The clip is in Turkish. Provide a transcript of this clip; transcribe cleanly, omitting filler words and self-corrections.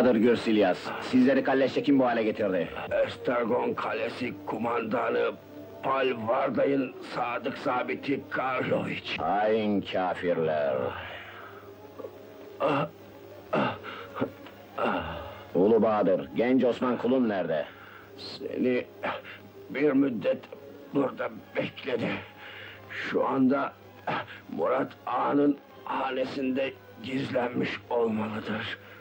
Bahadır Gürsilyas, sizleri kalleşçe kim bu hale getirdi? Estergon Kalesi kumandanı Palvarday'ın sadık sabiti Karloviç. Hain kafirler! Ulu Bahadır, genç Osman Kulun nerede? Seni bir müddet burada bekledi. Şu anda Murat Ağa'nın hanesinde gizlenmiş olmalıdır.